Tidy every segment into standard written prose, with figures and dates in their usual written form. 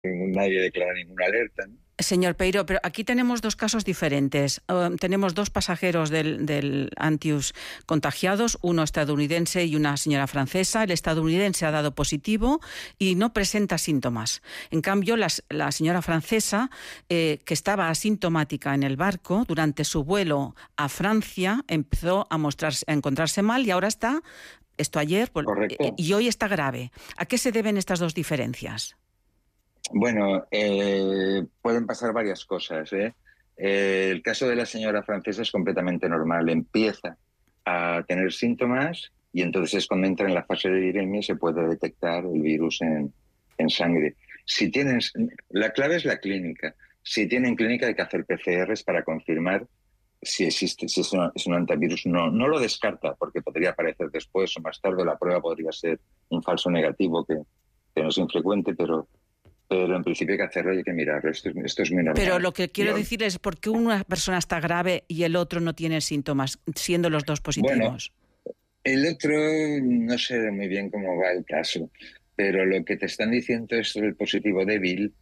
nadie declara ninguna alerta, ¿no? Señor Peiro, pero aquí tenemos dos casos diferentes. Tenemos dos pasajeros del Antius contagiados, uno estadounidense y una señora francesa. El estadounidense ha dado positivo y no presenta síntomas. En cambio, la señora francesa, que estaba asintomática en el barco, durante su vuelo a Francia empezó a encontrarse mal y ahora está, esto ayer, Correcto. y hoy está grave. ¿A qué se deben estas dos diferencias? Bueno, pueden pasar varias cosas, ¿eh? El caso de la señora francesa es completamente normal. Empieza a tener síntomas y entonces es cuando entra en la fase de viremia y se puede detectar el virus en sangre. La clave es la clínica. Si tienen clínica hay que hacer PCRs para confirmar si existe, si es un antivirus. No lo descarta porque podría aparecer después o más tarde. La prueba podría ser un falso negativo que no es infrecuente, pero en principio hay que hacerlo y hay que mirarlo. Esto es muy normal. Pero lo que quiero decir es por qué una persona está grave y el otro no tiene síntomas, siendo los dos positivos. Bueno, el otro no sé muy bien cómo va el caso, pero lo que te están diciendo es el positivo débil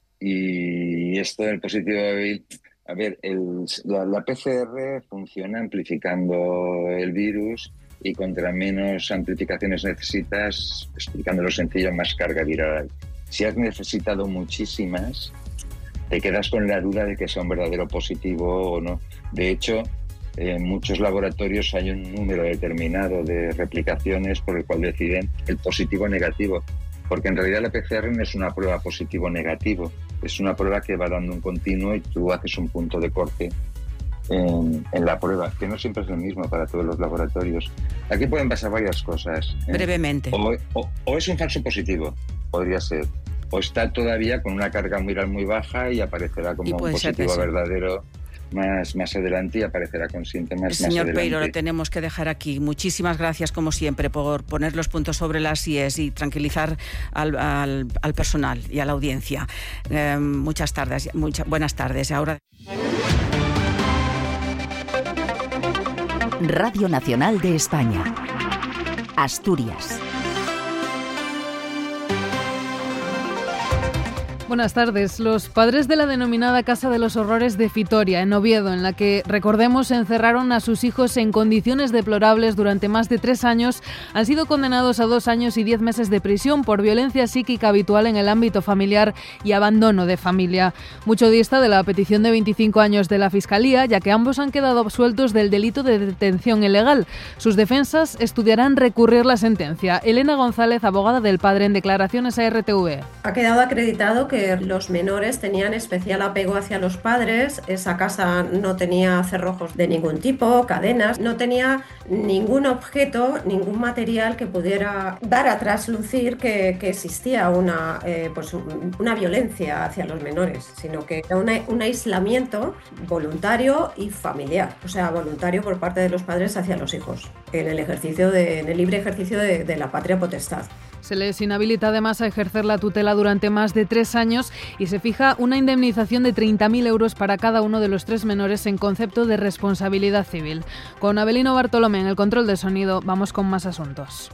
y esto del positivo débil... A ver, la PCR funciona amplificando el virus y contra menos amplificaciones necesitas, explicándolo sencillo, más carga viral. Si has necesitado muchísimas, te quedas con la duda de que sea un verdadero positivo o no. De hecho, en muchos laboratorios hay un número determinado de replicaciones por el cual deciden el positivo o negativo, porque en realidad la PCR no es una prueba positivo o negativo, es una prueba que va dando un continuo y tú haces un punto de corte en la prueba, que no siempre es el mismo para todos los laboratorios. Aquí pueden pasar varias cosas, ¿eh? Brevemente. O es un falso positivo, podría ser, o está todavía con una carga viral muy baja y aparecerá como un positivo verdadero más adelante y aparecerá con síntomas más adelante. Señor Peiro, lo tenemos que dejar aquí. Muchísimas gracias, como siempre, por poner los puntos sobre las IES y tranquilizar al personal y a la audiencia. Buenas tardes. Ahora... Radio Nacional de España. Asturias. Buenas tardes. Los padres de la denominada Casa de los Horrores de Fitoria, en Oviedo, en la que, recordemos, encerraron a sus hijos en condiciones deplorables durante más de 3 años, han sido condenados a 2 años y 10 meses de prisión por violencia psíquica habitual en el ámbito familiar y abandono de familia. Mucho dista de la petición de 25 años de la Fiscalía, ya que ambos han quedado absueltos del delito de detención ilegal. Sus defensas estudiarán recurrir la sentencia. Elena González, abogada del padre, en declaraciones a RTV. Ha quedado acreditado que los menores tenían especial apego hacia los padres. Esa casa no tenía cerrojos de ningún tipo, cadenas, no tenía ningún objeto, ningún material que pudiera dar a traslucir que existía una violencia hacia los menores, sino que era un aislamiento voluntario y familiar, o sea, voluntario por parte de los padres hacia los hijos, en el libre ejercicio de la patria potestad. Se les inhabilita además a ejercer la tutela durante más de 3 años y se fija una indemnización de 30.000 euros para cada uno de los 3 menores en concepto de responsabilidad civil. Con Abelino Bartolomé en el control de sonido, vamos con más asuntos.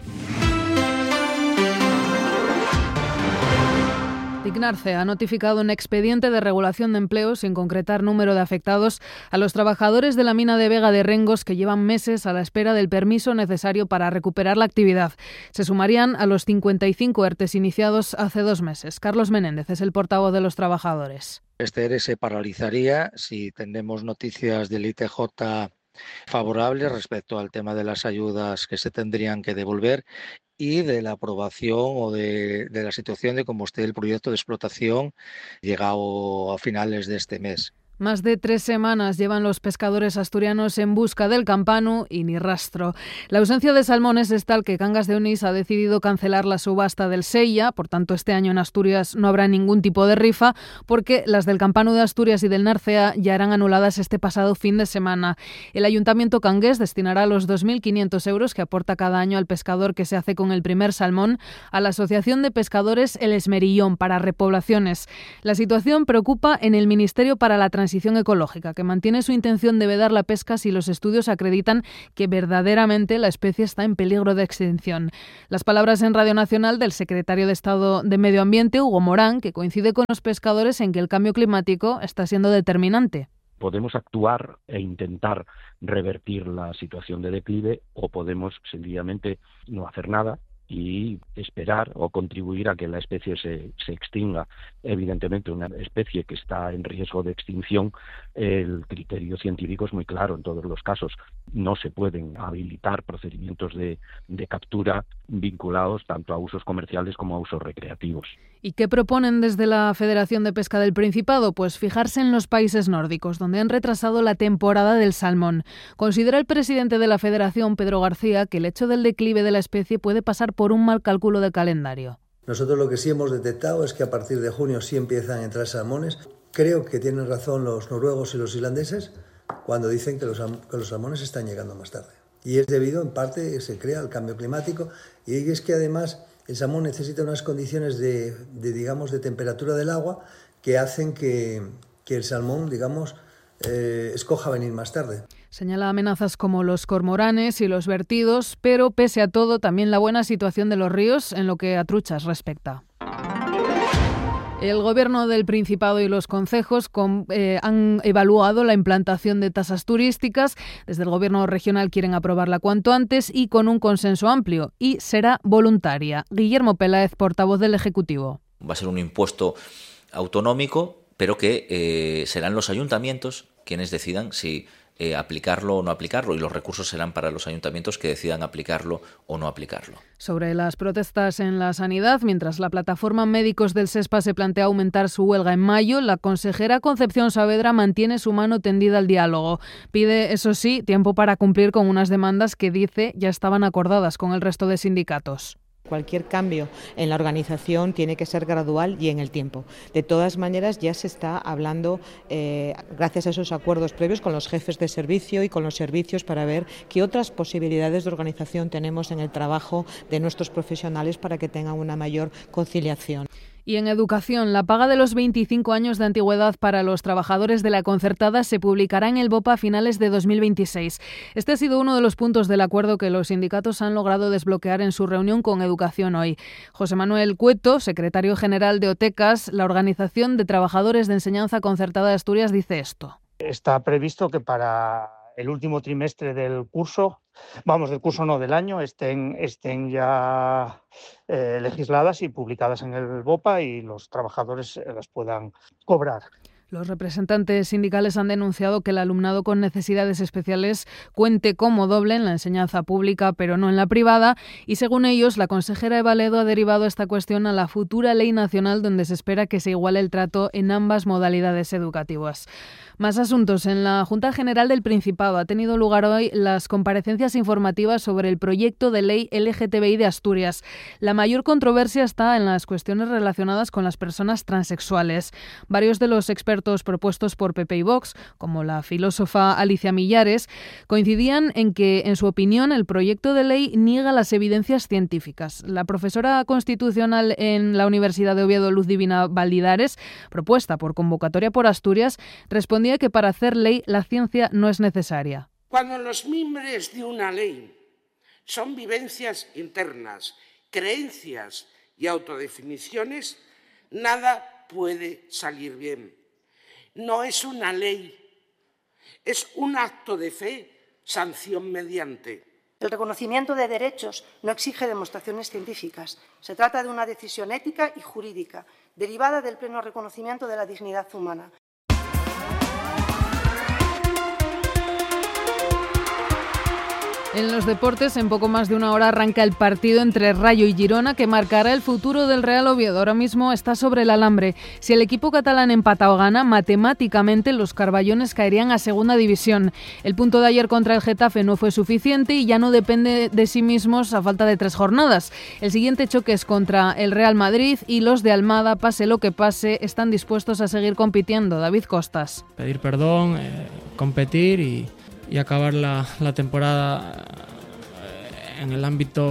Ignarce ha notificado un expediente de regulación de empleo sin concretar número de afectados a los trabajadores de la mina de Vega de Rengos que llevan meses a la espera del permiso necesario para recuperar la actividad. Se sumarían a los 55 ERTEs iniciados hace 2 meses. Carlos Menéndez es el portavoz de los trabajadores. Este ERE se paralizaría si tenemos noticias del ITJ favorables respecto al tema de las ayudas que se tendrían que devolver y de la aprobación o de la situación de cómo esté el proyecto de explotación llegado a finales de este mes. Más de 3 semanas llevan los pescadores asturianos en busca del campanu y ni rastro. La ausencia de salmones es tal que Cangas de Onís ha decidido cancelar la subasta del Sella. Por tanto, este año en Asturias no habrá ningún tipo de rifa porque las del campanu de Asturias y del Narcea ya eran anuladas este pasado fin de semana. El Ayuntamiento cangués destinará los 2.500 euros que aporta cada año al pescador que se hace con el primer salmón a la Asociación de Pescadores El Esmerillón para repoblaciones. La situación preocupa en el Ministerio para la Transición transición ecológica, que mantiene su intención de vedar la pesca si los estudios acreditan que verdaderamente la especie está en peligro de extinción. Las palabras en Radio Nacional del secretario de Estado de Medio Ambiente, Hugo Morán, que coincide con los pescadores en que el cambio climático está siendo determinante. Podemos actuar e intentar revertir la situación de declive, o podemos sencillamente no hacer nada y esperar o contribuir a que la especie se extinga. Evidentemente, una especie que está en riesgo de extinción, el criterio científico es muy claro en todos los casos. No se pueden habilitar procedimientos de captura vinculados tanto a usos comerciales como a usos recreativos. ¿Y qué proponen desde la Federación de Pesca del Principado? Pues fijarse en los países nórdicos, donde han retrasado la temporada del salmón. Considera el presidente de la Federación, Pedro García, que el hecho del declive de la especie puede pasar por un mal cálculo de calendario. Nosotros lo que sí hemos detectado es que a partir de junio sí empiezan a entrar salmones. Creo que tienen razón los noruegos y los islandeses cuando dicen que los salmones están llegando más tarde. Y es debido, en parte, se crea el cambio climático, y es que además el salmón necesita unas condiciones de temperatura del agua que hacen que el salmón, escoja venir más tarde. Señala amenazas como los cormoranes y los vertidos, pero pese a todo también la buena situación de los ríos en lo que a truchas respecta. El Gobierno del Principado y los concejos han evaluado la implantación de tasas turísticas. Desde el Gobierno regional quieren aprobarla cuanto antes y con un consenso amplio, y será voluntaria. Guillermo Peláez, portavoz del Ejecutivo. Va a ser un impuesto autonómico, pero que serán los ayuntamientos quienes decidan si aplicarlo o no aplicarlo, y los recursos serán para los ayuntamientos que decidan aplicarlo o no aplicarlo. Sobre las protestas en la sanidad, mientras la plataforma Médicos del SESPA se plantea aumentar su huelga en mayo, la consejera Concepción Saavedra mantiene su mano tendida al diálogo. Pide, eso sí, tiempo para cumplir con unas demandas que, dice, ya estaban acordadas con el resto de sindicatos. Cualquier cambio en la organización tiene que ser gradual y en el tiempo. De todas maneras, ya se está hablando, gracias a esos acuerdos previos, con los jefes de servicio y con los servicios para ver qué otras posibilidades de organización tenemos en el trabajo de nuestros profesionales para que tengan una mayor conciliación. Y en educación, la paga de los 25 años de antigüedad para los trabajadores de la concertada se publicará en el BOPA a finales de 2026. Este ha sido uno de los puntos del acuerdo que los sindicatos han logrado desbloquear en su reunión con Educación Hoy. José Manuel Cueto, secretario general de OTECAS, la Organización de Trabajadores de Enseñanza Concertada de Asturias, dice esto. Está previsto que para el último trimestre del año, estén ya legisladas y publicadas en el BOPA y los trabajadores las puedan cobrar. Los representantes sindicales han denunciado que el alumnado con necesidades especiales cuente como doble en la enseñanza pública, pero no en la privada, y según ellos, la consejera Eva Ledo ha derivado esta cuestión a la futura ley nacional, donde se espera que se iguale el trato en ambas modalidades educativas. Más asuntos. En la Junta General del Principado ha tenido lugar hoy las comparecencias informativas sobre el proyecto de ley LGTBI de Asturias. La mayor controversia está en las cuestiones relacionadas con las personas transexuales. Varios de los expertos propuestos por PP y Vox, como la filósofa Alicia Millares, coincidían en que, en su opinión, el proyecto de ley niega las evidencias científicas. La profesora constitucional en la Universidad de Oviedo, Luz Divina Valdidares, propuesta por Convocatoria por Asturias, respondía que para hacer ley la ciencia no es necesaria. Cuando los mimbres de una ley son vivencias internas, creencias y autodefiniciones, nada puede salir bien. No es una ley, es un acto de fe, sanción mediante. El reconocimiento de derechos no exige demostraciones científicas. Se trata de una decisión ética y jurídica, derivada del pleno reconocimiento de la dignidad humana. En los deportes, en poco más de una hora arranca el partido entre Rayo y Girona, que marcará el futuro del Real Oviedo. Ahora mismo está sobre el alambre. Si el equipo catalán empata o gana, matemáticamente los carballones caerían a segunda división. El punto de ayer contra el Getafe no fue suficiente y ya no depende de sí mismos a falta de 3 jornadas. El siguiente choque es contra el Real Madrid y los de Almada, pase lo que pase, están dispuestos a seguir compitiendo. David Costas. Pedir perdón, competir y acabar la temporada en el ámbito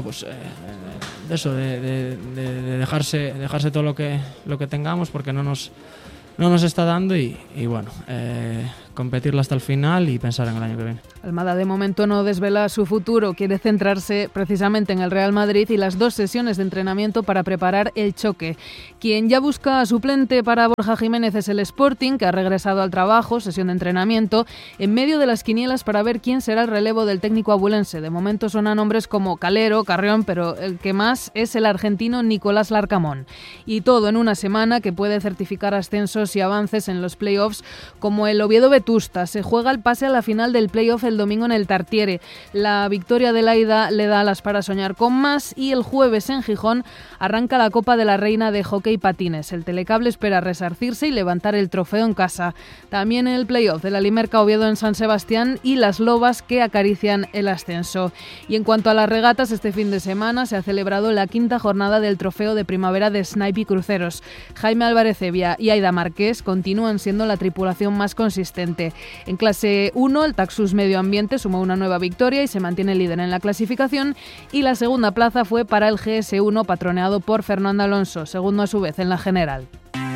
de eso, de dejarse todo lo que tengamos, porque no nos no nos está dando y bueno, competirla hasta el final y pensar en el año que viene. Almada de momento no desvela su futuro, quiere centrarse precisamente en el Real Madrid y las 2 sesiones de entrenamiento para preparar el choque. Quien ya busca suplente para Borja Jiménez es el Sporting, que ha regresado al trabajo, sesión de entrenamiento, en medio de las quinielas para ver quién será el relevo del técnico abulense. De momento suenan nombres como Calero, Carrión, pero el que más es el argentino Nicolás Larcamón. Y todo en una semana que puede certificar ascensos y avances en los playoffs, como el Oviedo Vetusta. Se juega el pase a la final del playoff el domingo en el Tartiere. La victoria de la ida le da alas para soñar con más y el jueves en Gijón arranca la Copa de la Reina de Hockey Patines. El Telecable espera resarcirse y levantar el trofeo en casa. También el playoff de la Limerca Oviedo en San Sebastián y las Lobas que acarician el ascenso. Y en cuanto a las regatas, este fin de semana se ha celebrado la 5ª jornada del trofeo de primavera de Snipe y Cruceros. Jaime Álvarez Evia y Aida Márquez continúan siendo la tripulación más consistente. En clase 1, el Taxus Medio Ambiente sumó una nueva victoria y se mantiene líder en la clasificación, y la segunda plaza fue para el GS1 patroneado por Fernando Alonso, segundo a su vez en la general.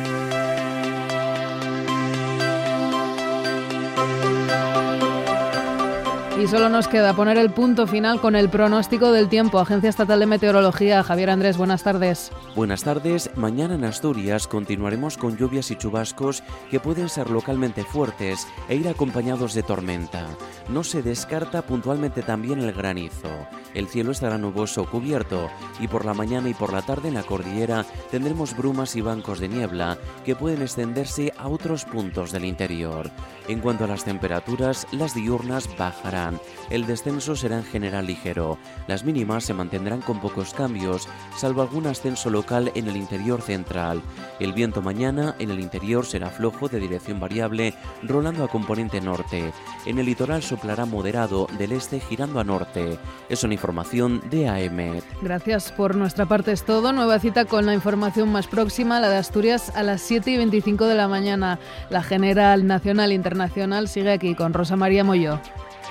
Y solo nos queda poner el punto final con el pronóstico del tiempo. Agencia Estatal de Meteorología. Javier Andrés, buenas tardes. Buenas tardes. Mañana en Asturias continuaremos con lluvias y chubascos que pueden ser localmente fuertes e ir acompañados de tormenta. No se descarta puntualmente también el granizo. El cielo estará nuboso o cubierto y por la mañana y por la tarde en la cordillera tendremos brumas y bancos de niebla que pueden extenderse a otros puntos del interior. En cuanto a las temperaturas, las diurnas bajarán. El descenso será en general ligero. Las mínimas se mantendrán con pocos cambios, salvo algún ascenso local en el interior central. El viento mañana en el interior será flojo de dirección variable, rolando a componente norte. En el litoral soplará moderado del este girando a norte. Es una información de AEMET. Gracias. Por nuestra parte es todo. Nueva cita con la información más próxima, la de Asturias, a las 7:25 de la mañana. La general nacional e internacional sigue aquí con Rosa María Molló.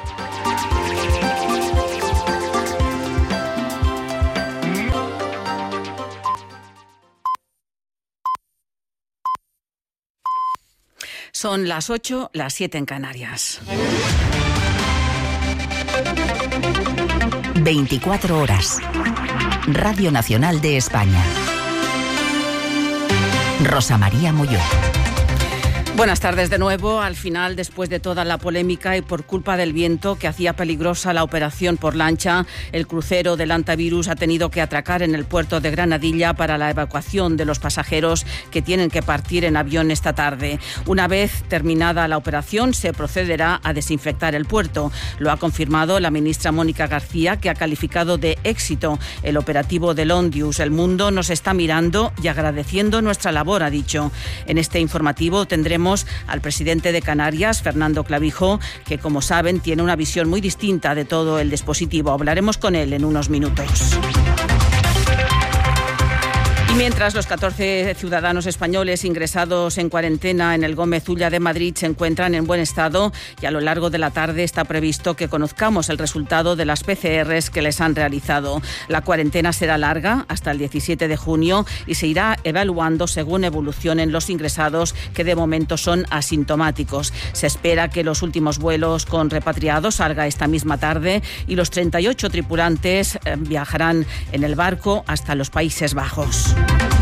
Son las 8, las 7 en Canarias. 24 horas. Radio Nacional de España. Rosa María Molló. Buenas tardes de nuevo. Al final, después de toda la polémica y por culpa del viento que hacía peligrosa la operación por lancha, el crucero del Antavirus ha tenido que atracar en el puerto de Granadilla para la evacuación de los pasajeros que tienen que partir en avión esta tarde. Una vez terminada la operación, se procederá a desinfectar el puerto. Lo ha confirmado la ministra Mónica García, que ha calificado de éxito el operativo del Ondius. El mundo nos está mirando y agradeciendo nuestra labor, ha dicho. En este informativo tendremos al presidente de Canarias, Fernando Clavijo, que, como saben, tiene una visión muy distinta de todo el dispositivo. Hablaremos con él en unos minutos. Y mientras los 14 ciudadanos españoles ingresados en cuarentena en el Gómez Ulla de Madrid se encuentran en buen estado, y a lo largo de la tarde está previsto que conozcamos el resultado de las PCRs que les han realizado. La cuarentena será larga hasta el 17 de junio y se irá evaluando según evolucionen los ingresados, que de momento son asintomáticos. Se espera que los últimos vuelos con repatriados salga esta misma tarde y los 38 tripulantes viajarán en el barco hasta los Países Bajos.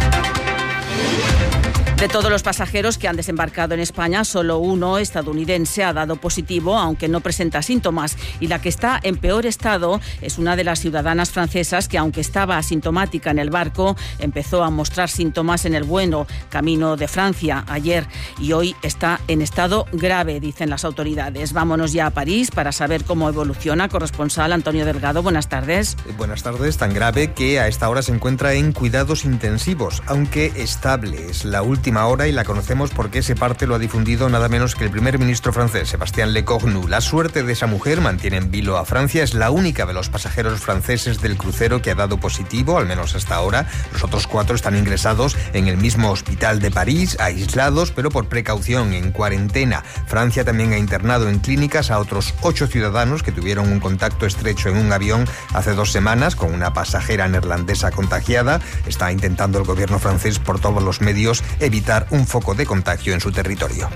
De todos los pasajeros que han desembarcado en España, solo uno, estadounidense, ha dado positivo, aunque no presenta síntomas. Y la que está en peor estado es una de las ciudadanas francesas que, aunque estaba asintomática en el barco, empezó a mostrar síntomas en el vuelo camino de Francia ayer y hoy está en estado grave, dicen las autoridades. Vámonos ya a París para saber cómo evoluciona. Corresponsal Antonio Delgado, buenas tardes. Buenas tardes. Tan grave que a esta hora se encuentra en cuidados intensivos, aunque estable. Es la última hora y la conocemos porque ese parte lo ha difundido nada menos que el primer ministro francés, Sébastien Lecornu. La suerte de esa mujer mantiene en vilo a Francia. Es la única de los pasajeros franceses del crucero que ha dado positivo, al menos hasta ahora. Los otros 4 están ingresados en el mismo hospital de París, aislados, pero por precaución, en cuarentena. Francia también ha internado en clínicas a otros 8 ciudadanos que tuvieron un contacto estrecho en un avión hace 2 semanas con una pasajera neerlandesa contagiada. Está intentando el gobierno francés por todos los medios evitar evitar un foco de contagio en su territorio.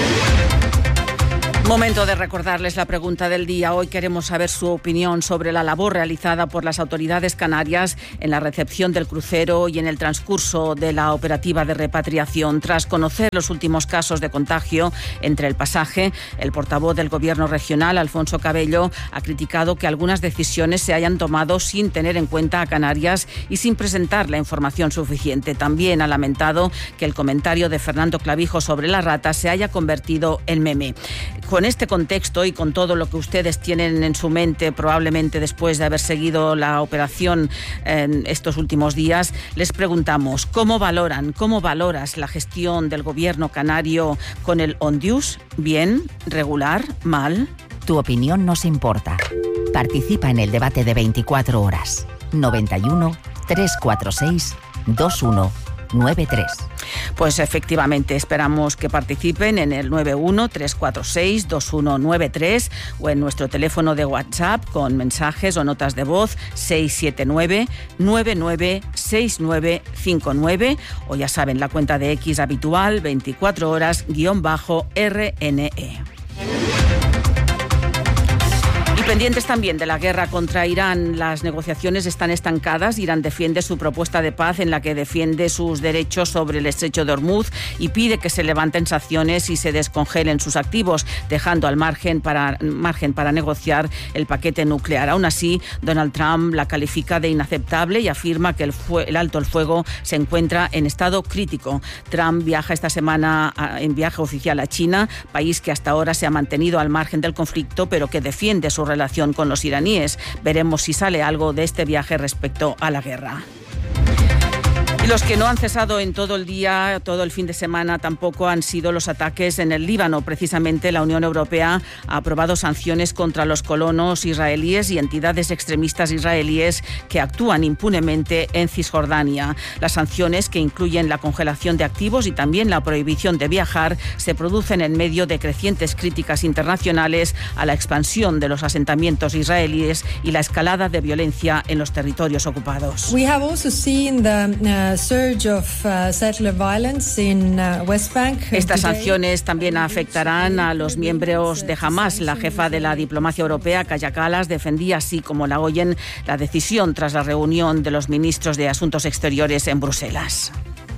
Momento de recordarles la pregunta del día. Hoy queremos saber su opinión sobre la labor realizada por las autoridades canarias en la recepción del crucero y en el transcurso de la operativa de repatriación. Tras conocer los últimos casos de contagio entre el pasaje, el portavoz del Gobierno regional, Alfonso Cabello, ha criticado que algunas decisiones se hayan tomado sin tener en cuenta a Canarias y sin presentar la información suficiente. También ha lamentado que el comentario de Fernando Clavijo sobre la rata se haya convertido en meme. Con este contexto y con todo lo que ustedes tienen en su mente, probablemente después de haber seguido la operación en estos últimos días, les preguntamos, ¿cómo valoras la gestión del Gobierno canario con el Ondius? ¿Bien? ¿Regular? ¿Mal? Tu opinión nos importa. Participa en el debate de 24 horas. 91 346 2193. Pues efectivamente, esperamos que participen en el 91-346-2193 o en nuestro teléfono de WhatsApp con mensajes o notas de voz 679-996959 o ya saben, la cuenta de X habitual 24 horas-RNE. Pendientes también de la guerra contra Irán, las negociaciones están estancadas. Irán defiende su propuesta de paz en la que defiende sus derechos sobre el estrecho de Hormuz y pide que se levanten sanciones y se descongelen sus activos, dejando al margen para negociar el paquete nuclear. Aún así, Donald Trump la califica de inaceptable y afirma que el alto el fuego se encuentra en estado crítico. Trump viaja esta semana en viaje oficial a China, país que hasta ahora se ha mantenido al margen del conflicto, pero que defiende su relación con los iraníes. Veremos si sale algo de este viaje respecto a la guerra. Y los que no han cesado en todo el día, todo el fin de semana, tampoco han sido los ataques en el Líbano. Precisamente la Unión Europea ha aprobado sanciones contra los colonos israelíes y entidades extremistas israelíes que actúan impunemente en Cisjordania. Las sanciones, que incluyen la congelación de activos y también la prohibición de viajar, se producen en medio de crecientes críticas internacionales a la expansión de los asentamientos israelíes y la escalada de violencia en los territorios ocupados. We have also seen the surge of settler violence in West Bank. Estas sanciones también afectarán a los miembros de Hamas. La jefa de la diplomacia europea, Kaja Kallas, defendía, así como la oyen, la decisión tras la reunión de los ministros de Asuntos Exteriores en Bruselas.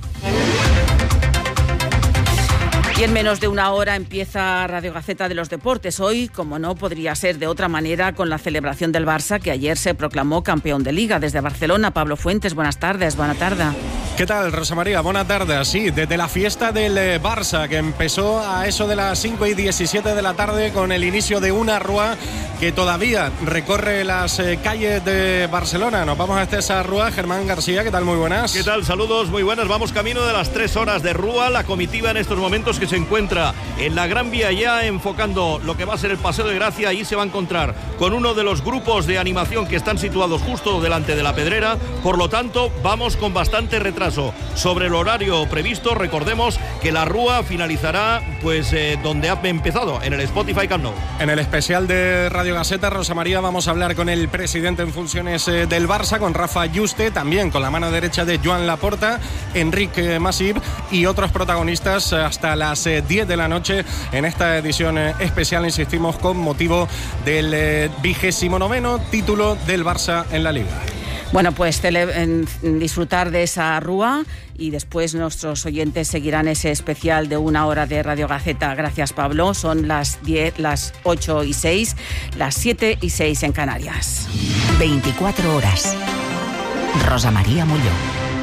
Y en menos de una hora empieza Radio Gaceta de los Deportes. Hoy, como no podría ser de otra manera, con la celebración del Barça, que ayer se proclamó campeón de Liga. Desde Barcelona, Pablo Fuentes, buenas tardes. Buena tarde. ¿Qué tal, Rosa María? Buena tarde. Sí, desde la fiesta del Barça, que empezó a eso de las 5:17 de la tarde con el inicio de una rúa que todavía recorre las calles de Barcelona. Nos vamos hasta esa rúa. Germán García, ¿qué tal? Muy buenas. ¿Qué tal? Saludos, muy buenas. Vamos camino de las 3 horas de rúa. La comitiva en estos momentos que se encuentra en la Gran Vía, ya enfocando lo que va a ser el Paseo de Gracia. Ahí se va a encontrar con uno de los grupos de animación que están situados justo delante de la Pedrera. Por lo tanto, vamos con bastante retraso sobre el horario previsto. Recordemos que la rúa finalizará pues donde ha empezado, en el Spotify Camp Nou. En el especial de Radio Gaceta, Rosa María, vamos a hablar con el presidente en funciones del Barça, con Rafa Juste, también con la mano derecha de Joan Laporta, Enric Masip y otros protagonistas hasta las 10 de la noche en esta edición especial, insistimos, con motivo del 29º título del Barça en la Liga. Bueno, pues disfrutar de esa rúa y después nuestros oyentes seguirán ese especial de una hora de Radio Gaceta. Gracias, Pablo. Son las 10, las 8:06, las 7:06 en Canarias. 24 horas. Rosa María Molló.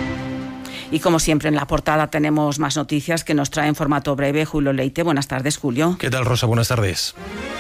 Y como siempre en la portada tenemos más noticias que nos trae en formato breve Julio Leite. Buenas tardes, Julio. ¿Qué tal, Rosa? Buenas tardes.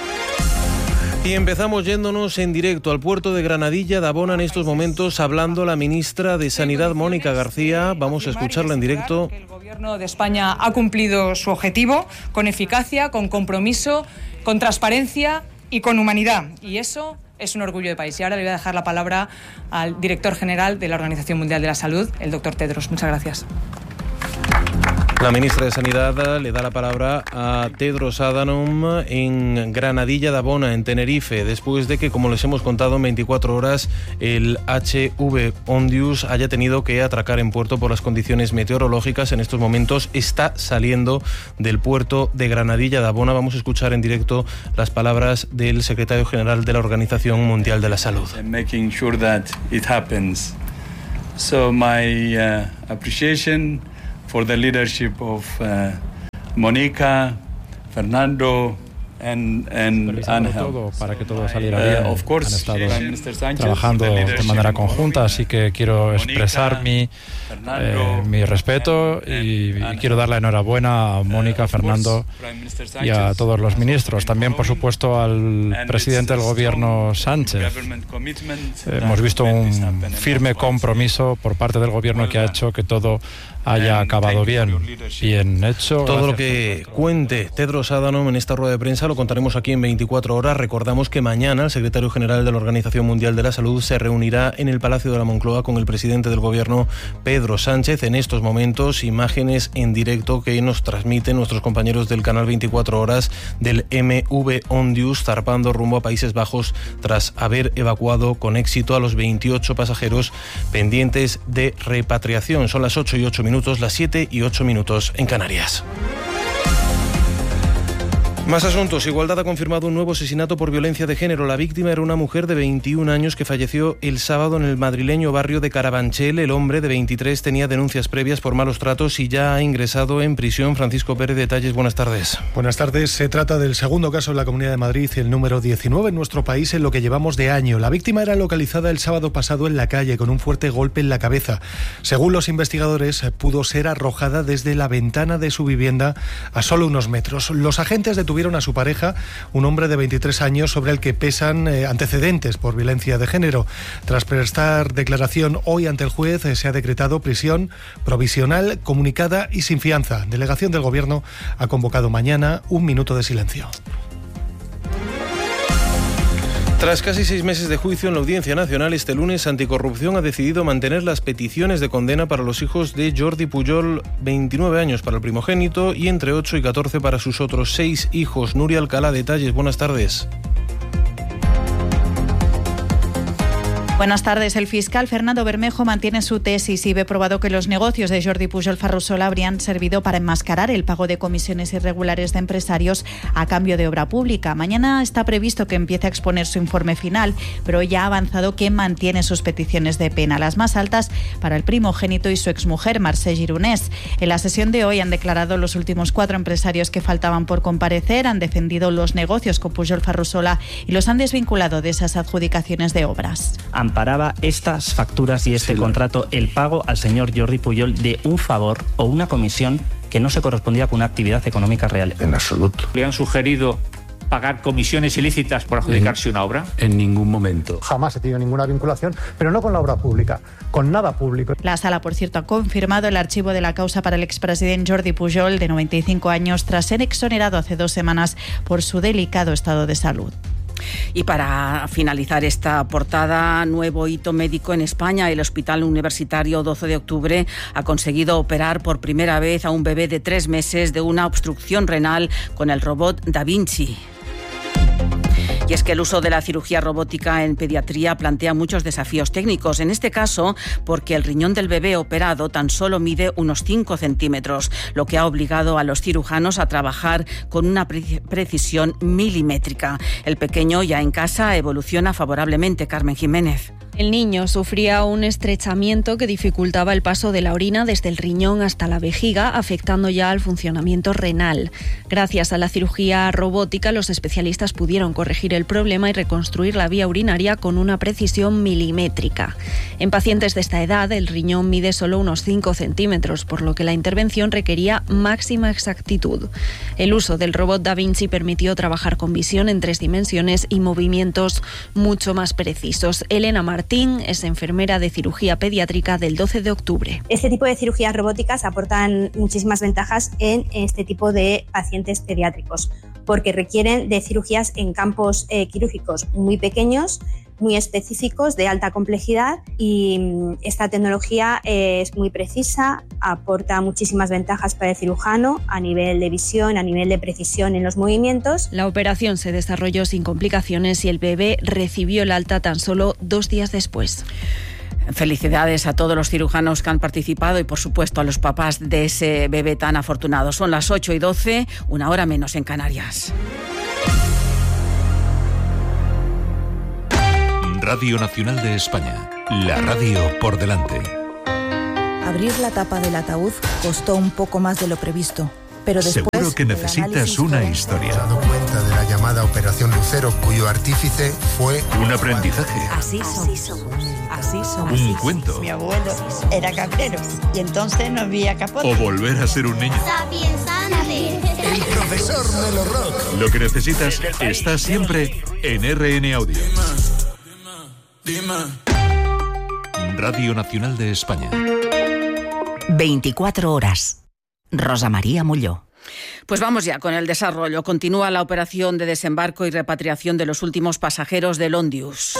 Y empezamos yéndonos en directo al puerto de Granadilla. De Abona en estos momentos hablando la ministra de Sanidad, Mónica García. Vamos a escucharla en directo. El Gobierno de España ha cumplido su objetivo con eficacia, con compromiso, con transparencia y con humanidad. Y eso es un orgullo de país. Y ahora le voy a dejar la palabra al director general de la Organización Mundial de la Salud, el doctor Tedros. Muchas gracias. La ministra de Sanidad le da la palabra a Tedros Adhanom en Granadilla de Bona, en Tenerife, después de que, como les hemos contado en 24 horas, el HV Ondius haya tenido que atracar en puerto por las condiciones meteorológicas. En estos momentos está saliendo del puerto de Granadilla de Bona. Vamos a escuchar en directo las palabras del secretario general de la Organización Mundial de la Salud. Making sure that it happens. So my appreciation for the leadership of Mónica, Fernando and Ángel. Todo para que todo saliera bien. Han estado trabajando de manera conjunta, así que quiero expresar mi respeto y quiero dar la enhorabuena a Mónica, Fernando y a todos los ministros. También, por supuesto, al presidente del gobierno, Sánchez. Hemos visto un firme compromiso por parte del gobierno que ha hecho que todo haya acabado bien hecho. Todo lo que cuente Tedros Adhanom en esta rueda de prensa lo contaremos aquí en 24 horas. Recordamos que mañana el secretario general de la Organización Mundial de la Salud se reunirá en el Palacio de la Moncloa con el presidente del gobierno, Pedro Sánchez. En estos momentos, imágenes en directo que nos transmiten nuestros compañeros del canal 24 horas del MV Ondius zarpando rumbo a Países Bajos tras haber evacuado con éxito a los 28 pasajeros pendientes de repatriación. Son las 8:08 minutos, las 7:08 en Canarias. Más asuntos. Igualdad ha confirmado un nuevo asesinato por violencia de género. La víctima era una mujer de 21 años que falleció el sábado en el madrileño barrio de Carabanchel. El hombre de 23 tenía denuncias previas por malos tratos y ya ha ingresado en prisión. Francisco Pérez, detalles. Buenas tardes. Buenas tardes. Se trata del segundo caso en la Comunidad de Madrid y el número 19 en nuestro país en lo que llevamos de año. La víctima era localizada el sábado pasado en la calle con un fuerte golpe en la cabeza. Según los investigadores, pudo ser arrojada desde la ventana de su vivienda a solo unos metros. Los agentes detuvieron a su pareja, un hombre de 23 años sobre el que pesan antecedentes por violencia de género. Tras prestar declaración hoy ante el juez, se ha decretado prisión provisional, comunicada y sin fianza. Delegación del Gobierno ha convocado mañana un minuto de silencio. Tras casi 6 meses de juicio en la Audiencia Nacional, este lunes Anticorrupción ha decidido mantener las peticiones de condena para los hijos de Jordi Pujol, 29 años para el primogénito y entre 8 y 14 para sus otros 6 hijos. Nuria Alcalá, detalles. Buenas tardes. Buenas tardes. El fiscal Fernando Bermejo mantiene su tesis y ve probado que los negocios de Jordi Pujol Ferrusola habrían servido para enmascarar el pago de comisiones irregulares de empresarios a cambio de obra pública. Mañana está previsto que empiece a exponer su informe final, pero ya ha avanzado que mantiene sus peticiones de pena, las más altas para el primogénito y su exmujer, Mercè Gironès. En la sesión de hoy han declarado los últimos 4 empresarios que faltaban por comparecer, han defendido los negocios con Pujol Ferrusola y los han desvinculado de esas adjudicaciones de obras. Amparaba estas facturas y este contrato el pago al señor Jordi Pujol de un favor o una comisión que no se correspondía con una actividad económica real. En absoluto. ¿Le han sugerido pagar comisiones ilícitas por adjudicarse una obra? En ningún momento. Jamás he tenido ninguna vinculación, pero no con la obra pública, con nada público. La Sala, por cierto, ha confirmado el archivo de la causa para el expresidente Jordi Pujol, de 95 años, tras ser exonerado hace 2 semanas por su delicado estado de salud. Y para finalizar esta portada, nuevo hito médico en España. El Hospital Universitario 12 de Octubre ha conseguido operar por primera vez a un bebé de 3 meses de una obstrucción renal con el robot Da Vinci. Y es que el uso de la cirugía robótica en pediatría plantea muchos desafíos técnicos, en este caso porque el riñón del bebé operado tan solo mide unos 5 centímetros, lo que ha obligado a los cirujanos a trabajar con una precisión milimétrica. El pequeño ya en casa evoluciona favorablemente. Carmen Jiménez. El niño sufría un estrechamiento que dificultaba el paso de la orina desde el riñón hasta la vejiga, afectando ya al funcionamiento renal. Gracias a la cirugía robótica, los especialistas pudieron corregir el problema y reconstruir la vía urinaria con una precisión milimétrica. En pacientes de esta edad, el riñón mide solo unos 5 centímetros, por lo que la intervención requería máxima exactitud. El uso del robot Da Vinci permitió trabajar con visión en 3 dimensiones y movimientos mucho más precisos. Elena Martín es enfermera de cirugía pediátrica del 12 de octubre. Este tipo de cirugías robóticas aportan muchísimas ventajas en este tipo de pacientes pediátricos, porque requieren de cirugías en campos quirúrgicos muy pequeños, muy específicos de alta complejidad, y esta tecnología es muy precisa, aporta muchísimas ventajas para el cirujano a nivel de visión, a nivel de precisión en los movimientos. La operación se desarrolló sin complicaciones y el bebé recibió el alta tan solo 2 días después. Felicidades a todos los cirujanos que han participado y, por supuesto, a los papás de ese bebé tan afortunado. Son las 8:12, 1 hora menos en Canarias. Radio Nacional de España, la radio por delante. Abrir la tapa del ataúd costó un poco más de lo previsto, pero después... Seguro que necesitas una historia. Hemos dado cuenta de la llamada Operación Lucero, cuyo artífice fue... Un aprendizaje. Así somos. Un cuento. Mi abuelo era cabrero y entonces no había capote. O volver a ser un niño. El profesor Melo Rock. Lo que necesitas está siempre en RN Audio. Radio Nacional de España. 24 horas. Rosa María Molló. Pues vamos ya con el desarrollo. Continúa la operación de desembarco y repatriación de los últimos pasajeros del Ondius.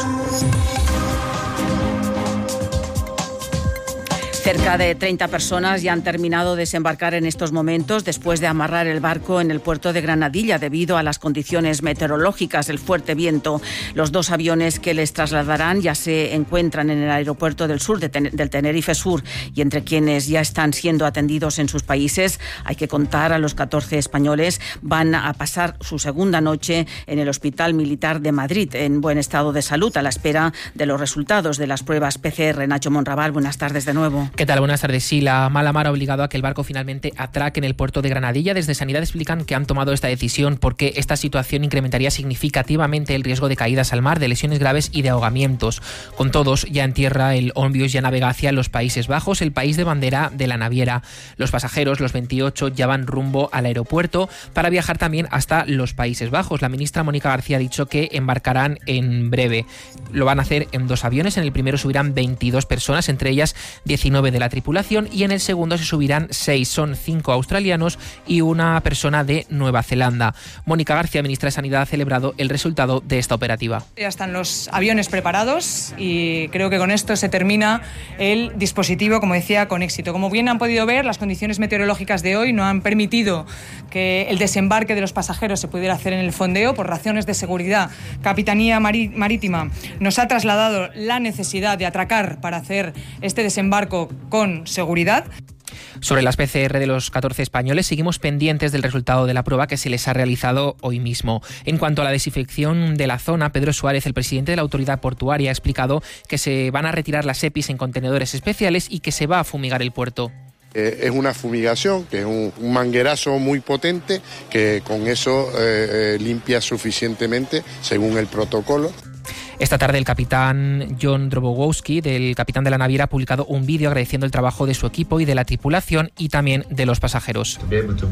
Cerca de 30 personas ya han terminado de desembarcar en estos momentos después de amarrar el barco en el puerto de Granadilla debido a las condiciones meteorológicas, el fuerte viento. Los 2 aviones que les trasladarán ya se encuentran en el aeropuerto del sur del Tenerife Sur, y entre quienes ya están siendo atendidos en sus países hay que contar a los 14 españoles. Van a pasar su segunda noche en el Hospital Militar de Madrid en buen estado de salud a la espera de los resultados de las pruebas PCR. Nacho Monraval, buenas tardes de nuevo. ¿Qué tal? Buenas tardes. Sí, la mala mar ha obligado a que el barco finalmente atraque en el puerto de Granadilla. Desde Sanidad explican que han tomado esta decisión porque esta situación incrementaría significativamente el riesgo de caídas al mar, de lesiones graves y de ahogamientos. Con todos, ya en tierra, el Ondius ya navega hacia los Países Bajos, el país de bandera de la naviera. Los pasajeros, los 28, ya van rumbo al aeropuerto para viajar también hasta los Países Bajos. La ministra Mónica García ha dicho que embarcarán en breve. Lo van a hacer en 2 aviones. En el primero subirán 22 personas, entre ellas 19 de la tripulación, y en el segundo se subirán 6. Son 5 australianos y una persona de Nueva Zelanda. Mónica García, ministra de Sanidad, ha celebrado el resultado de esta operativa. Ya están los aviones preparados y creo que con esto se termina el dispositivo, como decía, con éxito. Como bien han podido ver, las condiciones meteorológicas de hoy no han permitido que el desembarque de los pasajeros se pudiera hacer en el fondeo por razones de seguridad. Capitanía Marítima nos ha trasladado la necesidad de atracar para hacer este desembarco con seguridad. Sobre las PCR de los 14 españoles, seguimos pendientes del resultado de la prueba que se les ha realizado hoy mismo. En cuanto a la desinfección de la zona, Pedro Suárez, el presidente de la autoridad portuaria, ha explicado que se van a retirar las EPIs en contenedores especiales y que se va a fumigar el puerto. Es una fumigación, que es un manguerazo muy potente, que con eso limpia suficientemente según el protocolo. Esta tarde el capitán John Drobowski, del capitán de la naviera, ha publicado un vídeo agradeciendo el trabajo de su equipo y de la tripulación y también de los pasajeros.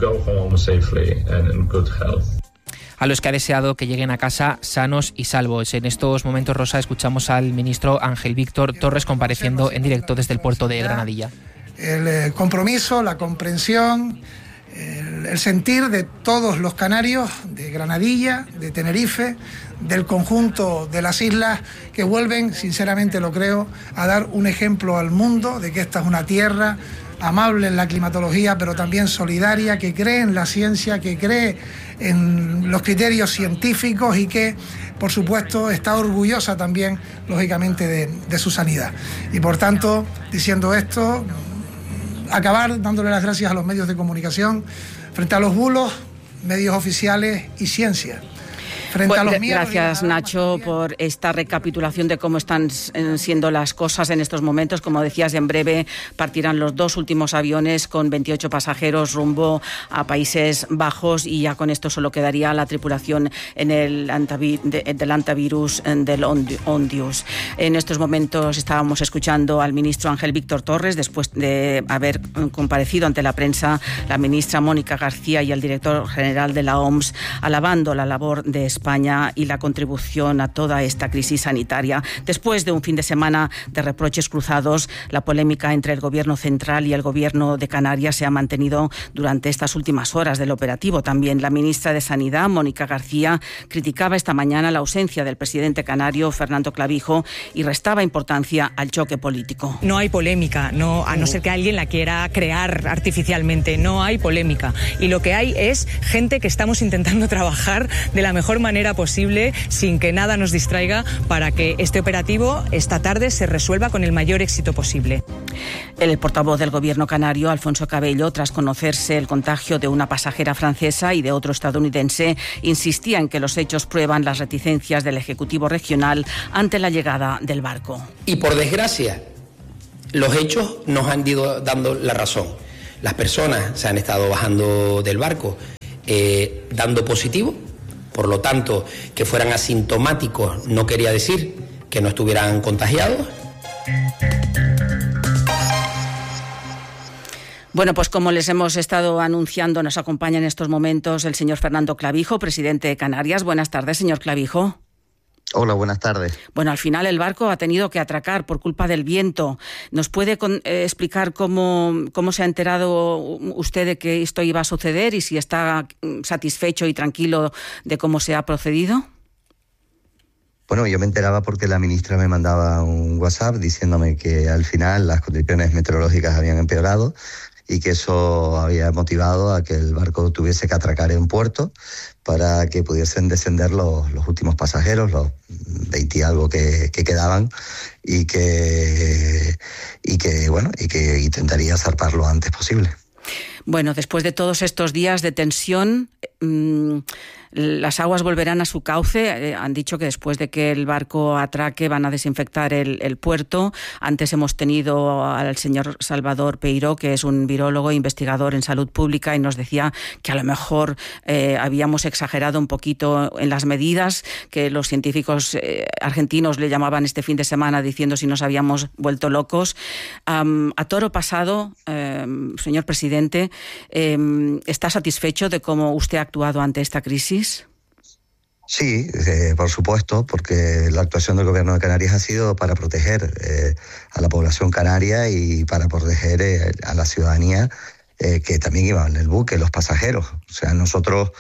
A los que ha deseado que lleguen a casa sanos y salvos. En estos momentos, Rosa, escuchamos al ministro Ángel Víctor Torres compareciendo en directo desde el puerto de Granadilla. El compromiso, la comprensión, el sentir de todos los canarios, de Granadilla, de Tenerife, del conjunto de las islas, que vuelven, sinceramente lo creo, a dar un ejemplo al mundo de que esta es una tierra amable en la climatología, pero también solidaria, que cree en la ciencia, que cree en los criterios científicos y que, por supuesto, está orgullosa también, lógicamente, de su sanidad. Y por tanto, diciendo esto, acabar dándole las gracias a los medios de comunicación frente a los bulos, medios oficiales y ciencia. Gracias, Nacho, por esta recapitulación de cómo están siendo las cosas en estos momentos. Como decías, en breve partirán los 2 últimos aviones con 28 pasajeros rumbo a Países Bajos, y ya con esto solo quedaría la tripulación en el del antivirus del Ondius. En estos momentos estábamos escuchando al ministro Ángel Víctor Torres, después de haber comparecido ante la prensa la ministra Mónica García y el director general de la OMS, alabando la labor de España España y la contribución a toda esta crisis sanitaria. Después de un fin de semana de reproches cruzados, la polémica entre el Gobierno central y el Gobierno de Canarias se ha mantenido durante estas últimas horas del operativo. También la ministra de Sanidad, Mónica García, criticaba esta mañana la ausencia del presidente canario, Fernando Clavijo, y restaba importancia al choque político. No hay polémica, no, a no ser que alguien la quiera crear artificialmente, no hay polémica. Y lo que hay es gente que estamos intentando trabajar de la mejor manera posible, sin que nada nos distraiga, para que este operativo esta tarde se resuelva con el mayor éxito posible. El portavoz del Gobierno canario, Alfonso Cabello, tras conocerse el contagio de una pasajera francesa y de otro estadounidense, insistía en que los hechos prueban las reticencias del Ejecutivo regional ante la llegada del barco. Y por desgracia, los hechos nos han ido dando la razón. Las personas se han estado bajando del barco dando positivo, por lo tanto, que fueran asintomáticos no quería decir que no estuvieran contagiados. Bueno, pues como les hemos estado anunciando, nos acompaña en estos momentos el señor Fernando Clavijo, presidente de Canarias. Buenas tardes, señor Clavijo. Hola, buenas tardes. Bueno, al final el barco ha tenido que atracar por culpa del viento. ¿Nos puede explicar cómo se ha enterado usted de que esto iba a suceder y si está satisfecho y tranquilo de cómo se ha procedido? Bueno, yo me enteraba porque la ministra me mandaba un WhatsApp diciéndome que al final las condiciones meteorológicas habían empeorado y que eso había motivado a que el barco tuviese que atracar en puerto para que pudiesen descender los últimos pasajeros, los 20 y algo que quedaban, y que intentaría zarpar lo antes posible. Bueno, después de todos estos días de tensión, las aguas volverán a su cauce. Han dicho que después de que el barco atraque van a desinfectar el puerto. Antes hemos tenido al señor Salvador Peiró, que es un virólogo e investigador en salud pública, y nos decía que a lo mejor habíamos exagerado un poquito en las medidas, que los científicos argentinos le llamaban este fin de semana diciendo si nos habíamos vuelto locos. A toro pasado, señor presidente, ¿está satisfecho de cómo usted ha actuado ante esta crisis? Sí, por supuesto, porque la actuación del Gobierno de Canarias ha sido para proteger a la población canaria y para proteger a la ciudadanía que también iba en el buque, los pasajeros. O sea, nosotros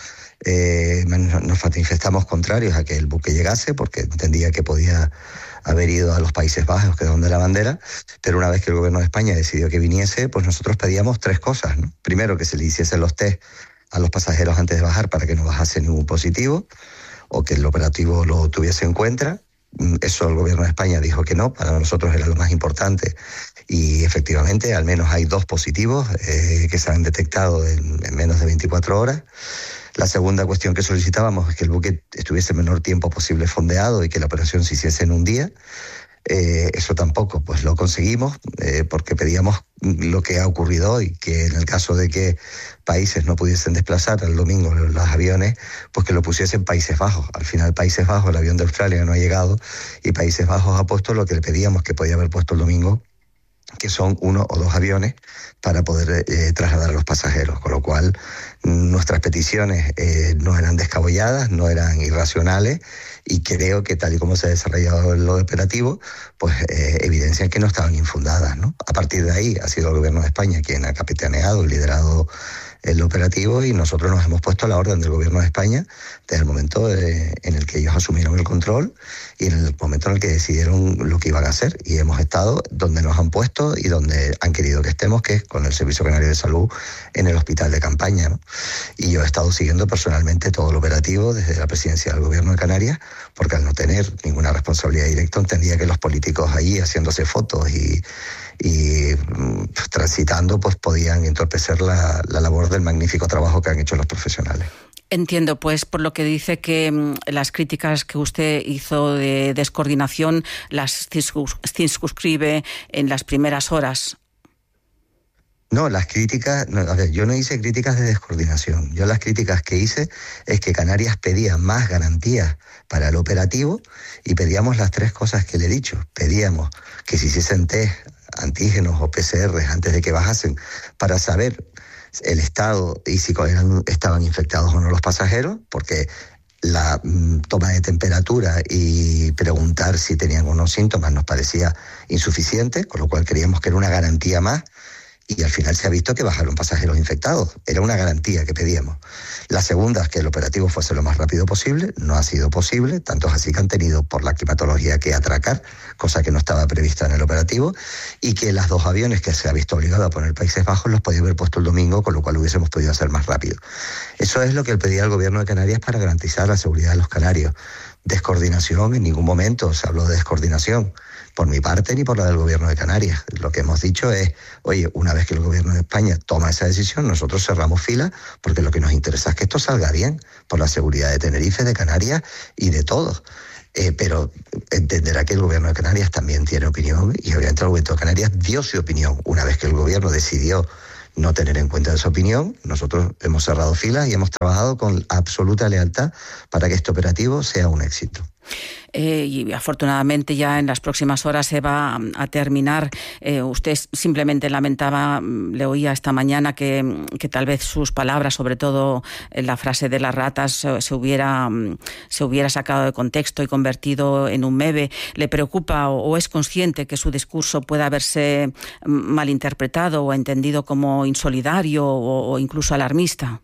nos manifestamos contrarios a que el buque llegase porque entendía que podía haber ido a los Países Bajos, que es donde la bandera, pero una vez que el Gobierno de España decidió que viniese, pues nosotros pedíamos 3 cosas, ¿no? Primero, que se le hiciesen los test a los pasajeros antes de bajar para que no bajase ningún positivo, o que el operativo lo tuviese en cuenta. Eso el Gobierno de España dijo que no, para nosotros era lo más importante, y efectivamente al menos hay 2 positivos que se han detectado en menos de 24 horas. La segunda cuestión que solicitábamos es que el buque estuviese el menor tiempo posible fondeado y que la operación se hiciese en un día. Eso tampoco pues lo conseguimos porque pedíamos lo que ha ocurrido hoy, que en el caso de que países no pudiesen desplazar el domingo los aviones, pues que lo pusiesen Países Bajos. Al final Países Bajos, el avión de Australia no ha llegado y Países Bajos ha puesto lo que le pedíamos que podía haber puesto el domingo, que son 1 o 2 aviones para poder trasladar a los pasajeros, con lo cual nuestras peticiones no eran descabelladas, no eran irracionales, y creo que tal y como se ha desarrollado el operativo, pues evidencian que no estaban infundadas, ¿no? A partir de ahí ha sido el Gobierno de España quien ha capitaneado y liderado el operativo, y nosotros nos hemos puesto a la orden del Gobierno de España desde el momento en el que ellos asumieron el control y en el momento en el que decidieron lo que iban a hacer, y hemos estado donde nos han puesto y donde han querido que estemos, que es con el Servicio Canario de Salud en el hospital de campaña, ¿no? Y yo he estado siguiendo personalmente todo el operativo desde la presidencia del Gobierno de Canarias, porque al no tener ninguna responsabilidad directa entendía que los políticos allí haciéndose fotos y transitando pues podían entorpecer la labor del magnífico trabajo que han hecho los profesionales. Entiendo, pues, por lo que dice que las críticas que usted hizo de descoordinación las circunscribe en las primeras horas. No, las críticas, a ver, yo no hice críticas de descoordinación. Yo las críticas que hice es que Canarias pedía más garantías para el operativo y pedíamos las 3 cosas que le he dicho. Pedíamos que se hiciesen test antígenos o PCR antes de que bajasen para saber el estado y si estaban infectados o no los pasajeros, porque la toma de temperatura y preguntar si tenían unos síntomas nos parecía insuficiente, con lo cual creíamos que era una garantía más, y al final se ha visto que bajaron pasajeros infectados. Era una garantía que pedíamos. La segunda es que el operativo fuese lo más rápido posible. No ha sido posible, tanto es así que han tenido por la climatología que atracar, cosa que no estaba prevista en el operativo, y que las 2 aviones que se ha visto obligado a poner Países Bajos los podía haber puesto el domingo, con lo cual hubiésemos podido hacer más rápido. Eso es lo que pedía el gobierno de Canarias para garantizar la seguridad de los canarios. Descoordinación, en ningún momento se habló de descoordinación, por mi parte ni por la del gobierno de Canarias. Lo que hemos dicho es, oye, una vez que el gobierno de España toma esa decisión, nosotros cerramos fila, porque lo que nos interesa es que esto salga bien, por la seguridad de Tenerife, de Canarias y de todos. Pero entenderá que el gobierno de Canarias también tiene opinión, y obviamente el gobierno de Canarias dio su opinión. Una vez que el gobierno decidió no tener en cuenta esa opinión, nosotros hemos cerrado filas y hemos trabajado con absoluta lealtad para que este operativo sea un éxito. Y afortunadamente ya en las próximas horas se va a terminar. Usted simplemente lamentaba, le oía esta mañana que tal vez sus palabras, sobre todo la frase de las ratas, se hubiera sacado de contexto y convertido en un meme. ¿Le preocupa o es consciente que su discurso pueda haberse malinterpretado o entendido como insolidario o incluso alarmista?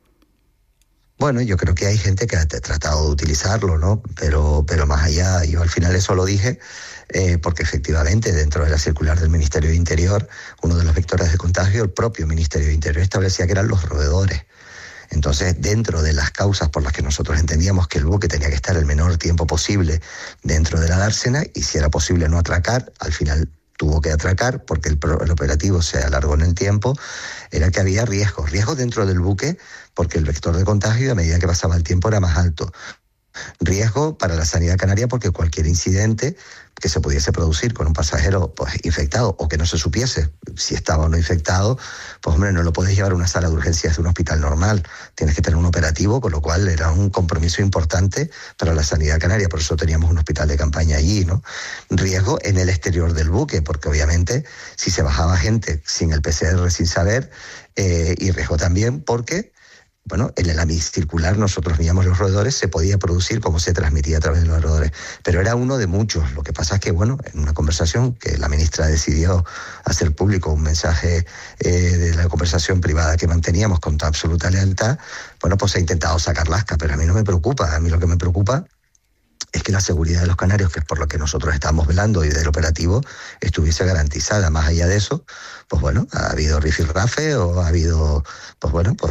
Bueno, yo creo que hay gente que ha tratado de utilizarlo, ¿no? Pero más allá, yo al final eso lo dije porque efectivamente dentro de la circular del Ministerio de Interior, uno de los vectores de contagio, el propio Ministerio de Interior establecía que eran los roedores. Entonces, dentro de las causas por las que nosotros entendíamos que el buque tenía que estar el menor tiempo posible dentro de la dársena, y si era posible no atracar, al final tuvo que atracar porque el operativo se alargó en el tiempo, era que había riesgos dentro del buque porque el vector de contagio a medida que pasaba el tiempo era más alto. Riesgo para la sanidad canaria porque cualquier incidente que se pudiese producir con un pasajero pues infectado o que no se supiese si estaba o no infectado, pues hombre, no lo puedes llevar a una sala de urgencias de un hospital normal, tienes que tener un operativo, con lo cual era un compromiso importante para la sanidad canaria, por eso teníamos un hospital de campaña allí, ¿no? Riesgo en el exterior del buque, porque obviamente si se bajaba gente sin el PCR, sin saber, y riesgo también porque bueno, en el circular nosotros veíamos los roedores, se podía producir como se transmitía a través de los roedores, pero era uno de muchos. Lo que pasa es que, bueno, en una conversación que la ministra decidió hacer público, un mensaje de la conversación privada que manteníamos con absoluta lealtad, bueno, pues se ha intentado sacar lasca, pero a mí no me preocupa. A mí lo que me preocupa es que la seguridad de los canarios, que es por lo que nosotros estamos velando, y del operativo estuviese garantizada. Más allá de eso, pues bueno, ha habido rifirrafe o ha habido, pues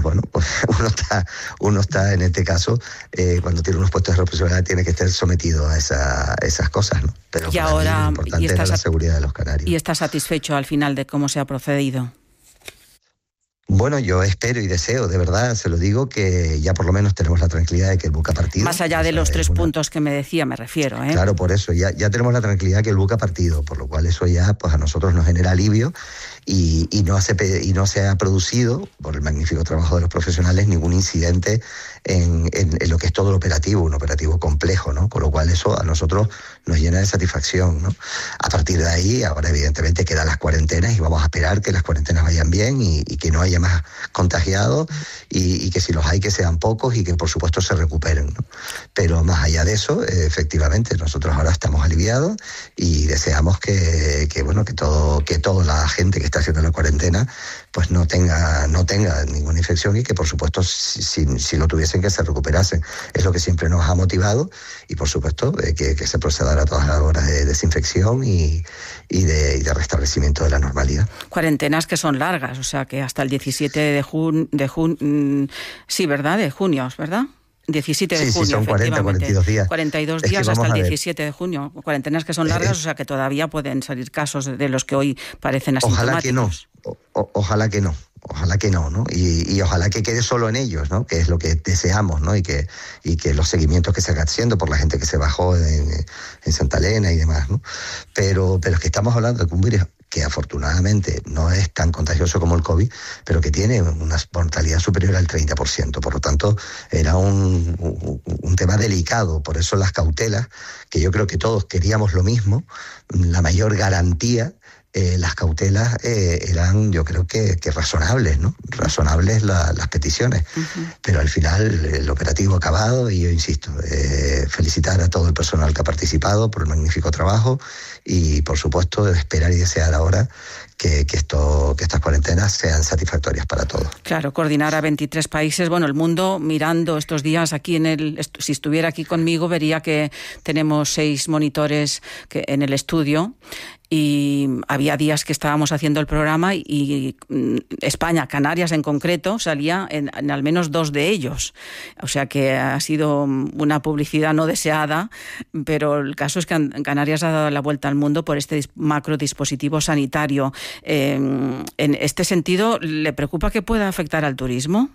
uno está en este caso, cuando tiene unos puestos de responsabilidad tiene que estar sometido a esas cosas, ¿no? Pero y ahora, lo importante era la seguridad de los canarios. ¿Y está satisfecho al final de cómo se ha procedido? Bueno, yo espero y deseo, de verdad, se lo digo, que ya por lo menos tenemos la tranquilidad de que el buque ha partido. Más allá de los 3 puntos que me decía, me refiero, ¿eh? Claro, por eso, ya tenemos la tranquilidad que el buque ha partido, por lo cual eso ya pues a nosotros nos genera alivio y no se ha producido, por el magnífico trabajo de los profesionales, ningún incidente en lo que es todo el operativo, un operativo complejo, ¿no? Con lo cual eso a nosotros nos llena de satisfacción, ¿no? A partir de ahí, ahora evidentemente quedan las cuarentenas y vamos a esperar que las cuarentenas vayan bien y que no haya más contagiados y que si los hay que sean pocos y que por supuesto se recuperen, ¿no? Pero más allá de eso, efectivamente, nosotros ahora estamos aliviados y deseamos que toda la gente que está haciendo la cuarentena pues no tenga ninguna infección y que por supuesto si lo tuviesen que se recuperasen. Es lo que siempre nos ha motivado y por supuesto que se procederá a todas las horas de desinfección y de restablecimiento de la normalidad. Cuarentenas que son largas, o sea que hasta el 17 de junio, sí, ¿verdad? De junio, ¿verdad? 17 de junio, sí, son 40, 42 días. 42 días hasta el 17 de junio. Cuarentenas que son largas, o sea que todavía pueden salir casos de los que hoy parecen asintomáticos. Ojalá que no. Ojalá que no, ¿no? Y ojalá que quede solo en ellos, ¿no? Que es lo que deseamos, ¿no? Y que los seguimientos que se hagan haciendo por la gente que se bajó en Santa Elena y demás, ¿no? Pero es que estamos hablando de un virus que afortunadamente no es tan contagioso como el COVID, pero que tiene una mortalidad superior al 30%. Por lo tanto, era un tema delicado. Por eso las cautelas, que yo creo que todos queríamos lo mismo, la mayor garantía las cautelas eran, yo creo que razonables, ¿no? Razonables las peticiones. Pero al final el operativo acabado, y yo insisto, felicitar a todo el personal que ha participado por el magnífico trabajo y, por supuesto, esperar y desear ahora que estas cuarentenas sean satisfactorias para todos. Claro, coordinar a 23 países. Bueno, el mundo mirando estos días aquí si estuviera aquí conmigo, vería que tenemos 6 monitores en el estudio. Y había días que estábamos haciendo el programa y España, Canarias en concreto, salía en al menos 2 de ellos. O sea que ha sido una publicidad no deseada, pero el caso es que Canarias ha dado la vuelta al mundo por este macro dispositivo sanitario. En este sentido, ¿le preocupa que pueda afectar al turismo?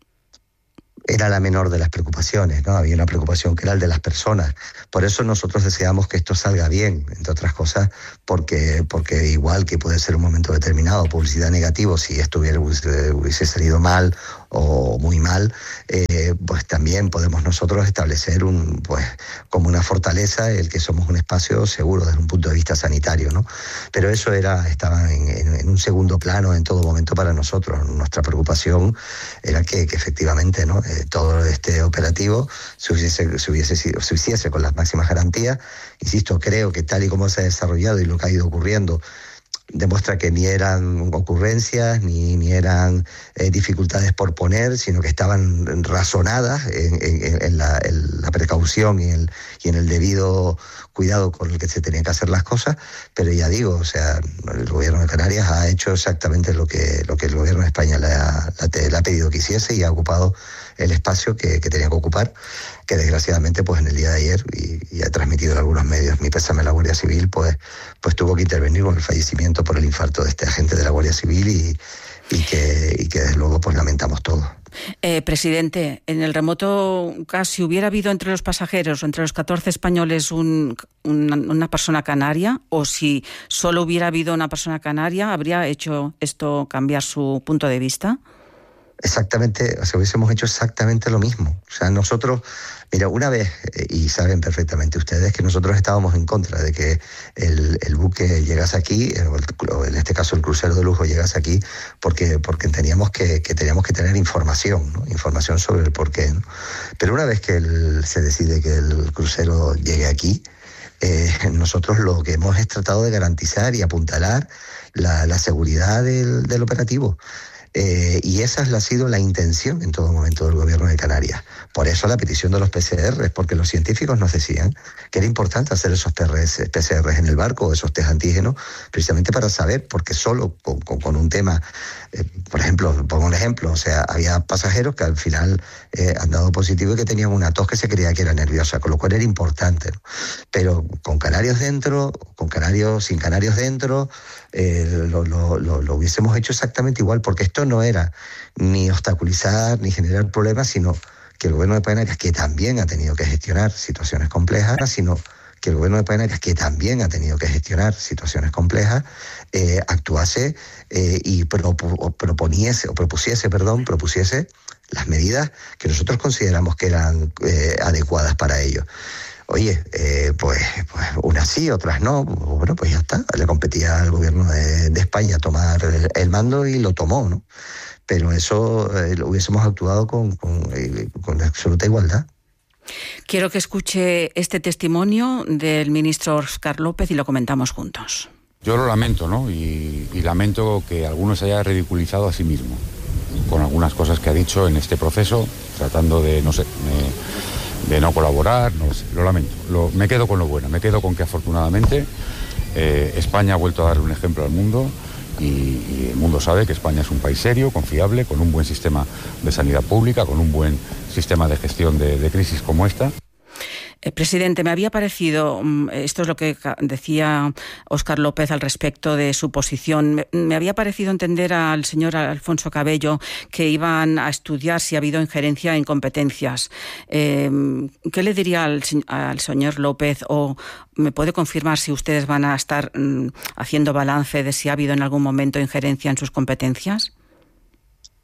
Era la menor de las preocupaciones, ¿no? Había una preocupación que era el de las personas. Por eso nosotros deseamos que esto salga bien, entre otras cosas, porque igual que puede ser un momento determinado publicidad negativo, si esto hubiese salido mal o muy mal, pues también podemos nosotros establecer como una fortaleza el que somos un espacio seguro desde un punto de vista sanitario, ¿no? Pero eso estaba en un segundo plano en todo momento para nosotros. Nuestra preocupación era que efectivamente, ¿no?, todo este operativo se hiciese con las máximas garantías. Insisto, creo que tal y como se ha desarrollado y lo que ha ido ocurriendo demuestra que ni eran ocurrencias ni eran dificultades por poner, sino que estaban razonadas en la precaución y en el debido cuidado con el que se tenían que hacer las cosas. Pero ya digo, o sea, el gobierno de Canarias ha hecho exactamente lo que el gobierno de España le ha pedido que hiciese y ha ocupado el espacio que tenía que ocupar, que desgraciadamente pues en el día de ayer, y ha transmitido en algunos medios mi pésame a la Guardia Civil, pues tuvo que intervenir con el fallecimiento por el infarto de este agente de la Guardia Civil y que desde luego pues lamentamos todo. Presidente, en el remoto caso, si hubiera habido entre los pasajeros, entre los 14 españoles, una persona canaria, o si solo hubiera habido una persona canaria, ¿habría hecho esto cambiar su punto de vista? Exactamente, o sea, hubiésemos hecho exactamente lo mismo. O sea, nosotros, mira, una vez, y saben perfectamente ustedes que nosotros estábamos en contra de que el buque llegase aquí, o en este caso el crucero de lujo llegase aquí, porque entendíamos que teníamos que tener información, ¿no? Información sobre el porqué, ¿no? Pero una vez que se decide que el crucero llegue aquí, nosotros lo que hemos es tratado de garantizar y apuntalar la seguridad del operativo. Y esa ha sido la intención en todo momento del gobierno de Canarias. Por eso la petición de los PCR, porque los científicos nos decían que era importante hacer esos PCR en el barco, esos test antígenos, precisamente para saber, porque solo con un tema, por ejemplo, pongo un ejemplo, o sea, había pasajeros que al final han dado positivo y que tenían una tos que se creía que era nerviosa, con lo cual era importante, ¿no? Pero con canarios dentro, sin canarios dentro, lo hubiésemos hecho exactamente igual, porque esto no era ni obstaculizar ni generar problemas, sino que el gobierno de Canarias, que también ha tenido que gestionar situaciones complejas, actuase y propusiese las medidas que nosotros consideramos que eran adecuadas para ello. Oye, pues unas sí, otras no. Bueno, pues ya está. Le competía al gobierno de España tomar el mando y lo tomó, ¿no? Pero eso hubiésemos actuado con absoluta igualdad. Quiero que escuche este testimonio del ministro Óscar López y lo comentamos juntos. Yo lo lamento, ¿no? Y lamento que algunos se haya ridiculizado a sí mismo con algunas cosas que ha dicho en este proceso, tratando de, de no colaborar, no sé, lo lamento. Me quedo con lo bueno, me quedo con que afortunadamente España ha vuelto a dar un ejemplo al mundo y el mundo sabe que España es un país serio, confiable, con un buen sistema de sanidad pública, con un buen sistema de gestión de crisis como esta. Presidente, me había parecido, esto es lo que decía Óscar López al respecto de su posición, me había parecido entender al señor Alfonso Cabello que iban a estudiar si ha habido injerencia en competencias. ¿Qué le diría al señor López, o me puede confirmar si ustedes van a estar haciendo balance de si ha habido en algún momento injerencia en sus competencias?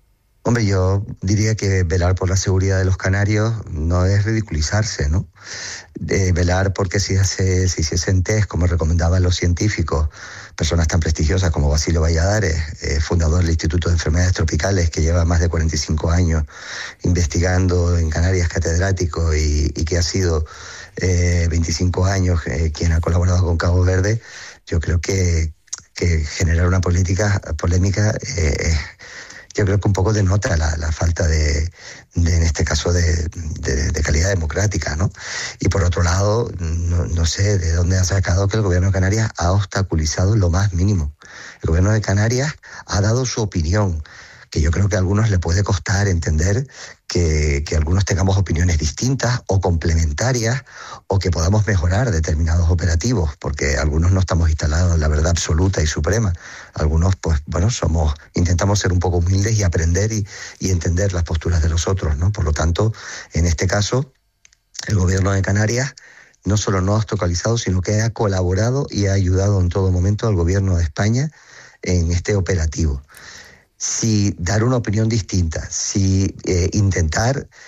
Hombre, yo diría que velar por la seguridad de los canarios no es ridiculizarse, ¿no? Velar porque si hiciesen test, como recomendaban los científicos, personas tan prestigiosas como Basilio Valladares, fundador del Instituto de Enfermedades Tropicales, que lleva más de 45 años investigando en Canarias, catedrático, y que ha sido 25 años quien ha colaborado con Cabo Verde. Yo creo que generar una polémica yo creo que un poco denota la falta de en este caso de calidad democrática, ¿no? Y por otro lado, no sé de dónde ha sacado que el gobierno de Canarias ha obstaculizado lo más mínimo. El gobierno de Canarias ha dado su opinión, que yo creo que a algunos le puede costar entender que algunos tengamos opiniones distintas o complementarias, o que podamos mejorar determinados operativos, porque algunos no estamos instalados en la verdad absoluta y suprema. Algunos, pues bueno, intentamos ser un poco humildes y aprender y entender las posturas de los otros, ¿no? Por lo tanto, en este caso, el gobierno de Canarias no solo no ha obstaculizado, sino que ha colaborado y ha ayudado en todo momento al gobierno de España en este operativo. Si dar una opinión distinta, si intentar